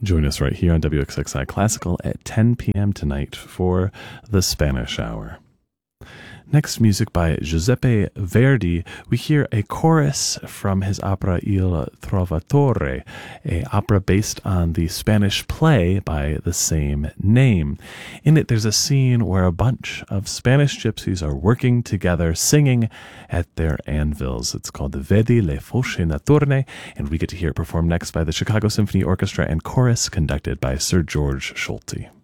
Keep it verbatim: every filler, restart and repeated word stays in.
Join us right here on W X X I Classical at ten p.m. tonight for the Spanish Hour. Next, music by Giuseppe Verdi. We hear a chorus from his opera Il Trovatore, an opera based on the Spanish play by the same name. In it, there's a scene where a bunch of Spanish gypsies are working together, singing at their anvils. It's called Vedi le Fosce Notturne, and we get to hear it performed next by the Chicago Symphony Orchestra and Chorus, conducted by Sir George Solti.